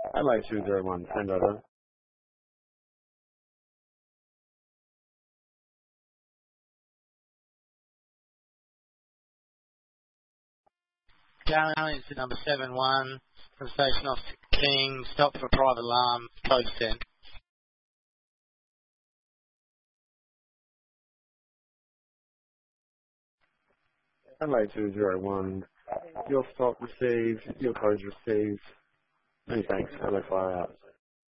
Adelaide 201, send over. Galleon to number 71 from Station Officer King, stop for private alarm, code 10. Adelaide 201, your stop received, your code's received. Many thanks, Adelaide Fire out.